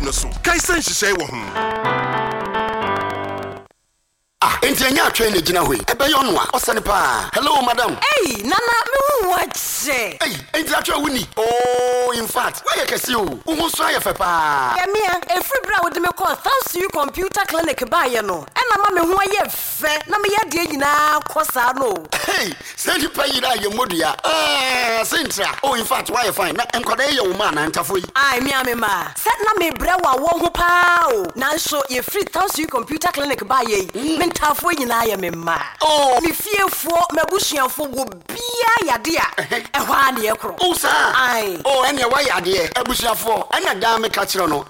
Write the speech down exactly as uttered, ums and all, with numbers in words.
no so. Kaisen hihye wo ho. Ah, enti anya atwe na gina hoi. Ebe yo no a, osane pa. Hello madam. Hey, nana me hu wache. Hey, enti atwe wuni. Oh, in fact, why you kesi o? Uhu so aye fe pa. Ya mia, e free bra wo de me call thanks to you computer clinic ba ye no. E na ma me hu aye fe, na me ye de nyina kosa no. Hey, send you pay that your modia. Ah, Sintra. Oh, in fact, why you fine? Na enkwada ye wo ma na ntafo yi. Ai me amema. Set na me bra wa wo ho pa o. Na so ye free thanks to you computer clinic ba ye. Me ntafo nyina ye me ma. Oh, me fiefo mabusuafo wo bia yade a. E hwa na ye kro. oh sir. Ai. Oh, ene wa yade e abusuafo. Ena da me ka kire no.